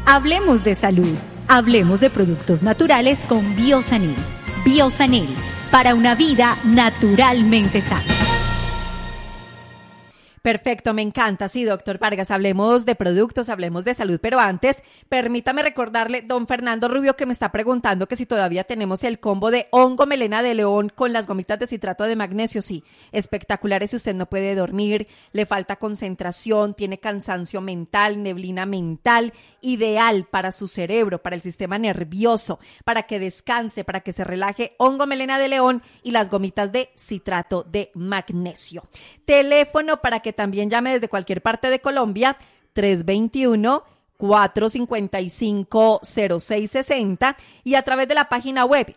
Hablemos de salud. Hablemos de productos naturales con Biosanil. Biosanil, para una vida naturalmente sana. Perfecto, me encanta. Sí, doctor Vargas, hablemos de productos, hablemos de salud, pero antes, permítame recordarle, don Fernando Rubio, que me está preguntando que si todavía tenemos el combo de hongo melena de león con las gomitas de citrato de magnesio. Sí, espectaculares si usted no puede dormir, le falta concentración, tiene cansancio mental, neblina mental, ideal para su cerebro, para el sistema nervioso, para que descanse, para que se relaje, hongo melena de león y las gomitas de citrato de magnesio. Teléfono para que también llame desde cualquier parte de Colombia, 321-455-0660, y a través de la página web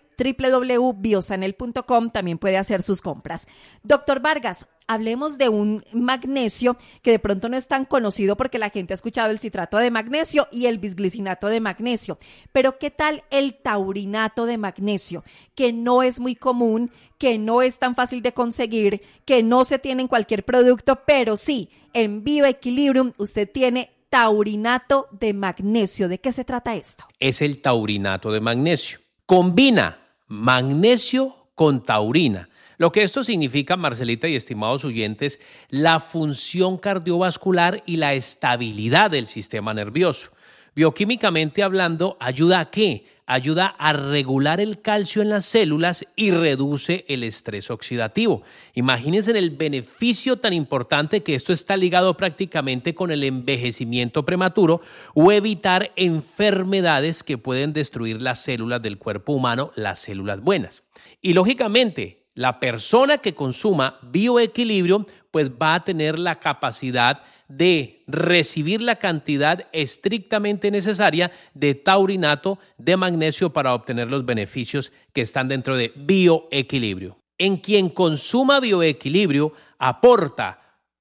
www.biosanel.com también puede hacer sus compras. Doctor Vargas, hablemos de un magnesio que de pronto no es tan conocido porque la gente ha escuchado el citrato de magnesio y el bisglicinato de magnesio, pero ¿qué tal el taurinato de magnesio? Que no es muy común, que no es tan fácil de conseguir, que no se tiene en cualquier producto, pero sí, en Bioequilibrium usted tiene taurinato de magnesio. ¿De qué se trata esto? Es el taurinato de magnesio. Combina magnesio con taurina. Lo que esto significa, Marcelita y estimados oyentes, la función cardiovascular y la estabilidad del sistema nervioso. Bioquímicamente hablando, ¿ayuda a qué? Ayuda a regular el calcio en las células y reduce el estrés oxidativo. Imagínense el beneficio tan importante que esto está ligado prácticamente con el envejecimiento prematuro o evitar enfermedades que pueden destruir las células del cuerpo humano, las células buenas. Y lógicamente, la persona que consuma Bioequilibrium pues va a tener la capacidad de recibir la cantidad estrictamente necesaria de taurinato de magnesio para obtener los beneficios que están dentro de Bioequilibrio. En quien consuma Bioequilibrio aporta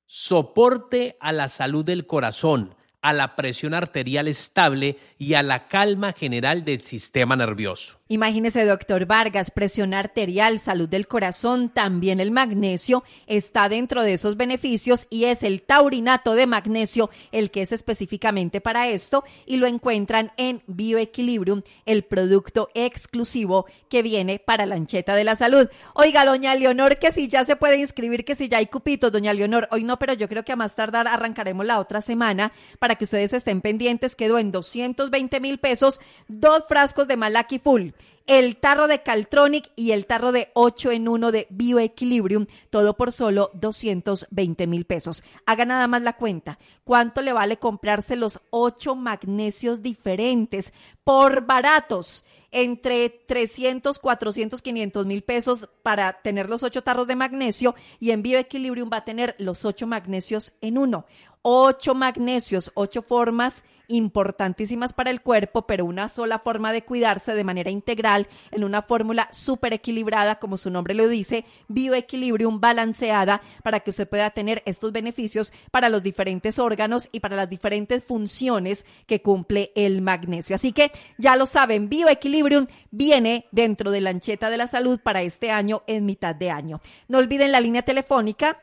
soporte a la salud del corazón, a la presión arterial estable y a la calma general del sistema nervioso. Imagínese, doctor Vargas, presión arterial, salud del corazón, también el magnesio está dentro de esos beneficios y es el taurinato de magnesio el que es específicamente para esto y lo encuentran en Bioequilibrium, el producto exclusivo que viene para la Ancheta de la Salud. Oiga, doña Leonor, que si ya se puede inscribir, que si ya hay cupitos, doña Leonor, hoy no, pero yo creo que a más tardar arrancaremos la otra semana para que ustedes estén pendientes. Quedó en 220,000 pesos, 2 frascos de Malaki Full, el tarro de Caltronic y el tarro de 8 en 1 de Bioequilibrium, todo por solo 220,000 pesos. Haga nada más la cuenta. ¿Cuánto le vale comprarse los 8 magnesios diferentes por baratos? Entre 300, 400, 500,000 pesos para tener los 8 tarros de magnesio, y en Bioequilibrium va a tener los 8 magnesios en uno. 8 magnesios, 8 formas importantísimas para el cuerpo, pero una sola forma de cuidarse de manera integral en una fórmula súper equilibrada, como su nombre lo dice, Bioequilibrium balanceada, para que usted pueda tener estos beneficios para los diferentes órganos y para las diferentes funciones que cumple el magnesio. Así que ya lo saben, Bioequilibrium viene dentro de la Ancheta de la Salud para este año en mitad de año. No olviden la línea telefónica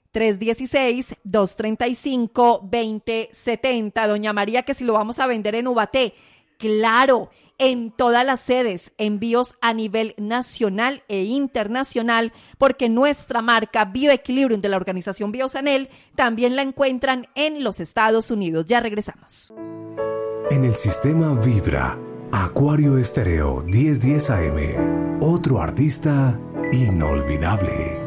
316-235-2070. Doña María, que si lo vamos a vender en Ubaté, claro, en todas las sedes, envíos a nivel nacional e internacional, porque nuestra marca Bioequilibrium de la organización Biosanel también la encuentran en los Estados Unidos. Ya regresamos. En el sistema Vibra, Acuario Estéreo 1010 AM, otro artista inolvidable.